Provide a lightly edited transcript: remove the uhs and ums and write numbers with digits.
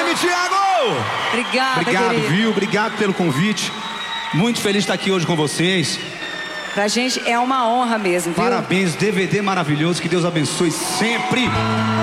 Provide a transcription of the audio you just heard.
nome, Thiago! Obrigada, Obrigado, querido. viu? Obrigado pelo convite. Muito feliz de estar aqui hoje com vocês. Pra gente é uma honra mesmo, viu? Parabéns, DVD maravilhoso. Que Deus abençoe sempre.